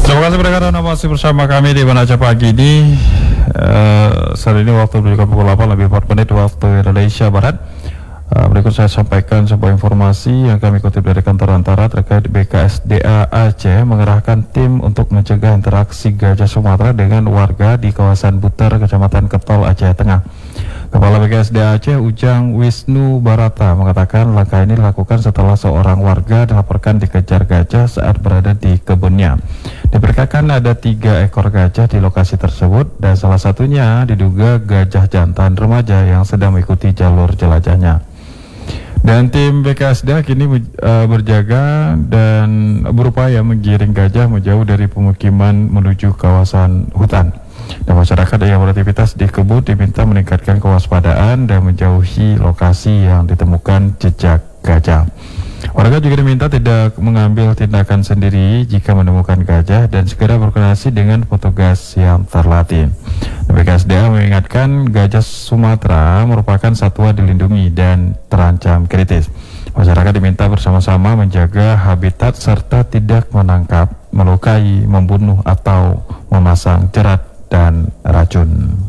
Terima kasih pendengar Anda masih bersama kami di Mana Aja Pagi ini. Saat ini waktu menunjukkan pukul 8 lebih 4 menit waktu Indonesia Barat. Berikut saya sampaikan sebuah informasi yang kami kutip dari kantor Antara terkait BKSDA Aceh mengerahkan tim untuk mencegah interaksi gajah Sumatera dengan warga di kawasan Buter, Kecamatan Ketol, Aceh Tengah. Kepala BKSDA Aceh Ujang Wisnu Barata mengatakan langkah ini dilakukan setelah seorang warga dilaporkan dikejar gajah saat berada di kebunnya. Diperkirakan ada 3 ekor gajah di lokasi tersebut dan salah satunya diduga gajah jantan remaja yang sedang mengikuti jalur jelajahnya. Dan tim BKSDA kini berjaga dan berupaya menggiring gajah menjauh dari pemukiman menuju kawasan hutan. Dan masyarakat yang beraktivitas di kebun diminta meningkatkan kewaspadaan dan menjauhi lokasi yang ditemukan jejak gajah. Warga juga diminta tidak mengambil tindakan sendiri jika menemukan gajah dan segera berkoordinasi dengan petugas yang terlatih. BKSDA mengingatkan gajah Sumatera merupakan satwa dilindungi dan terancam kritis. Masyarakat diminta bersama-sama menjaga habitat serta tidak menangkap, melukai, membunuh atau memasang jerat dan racun.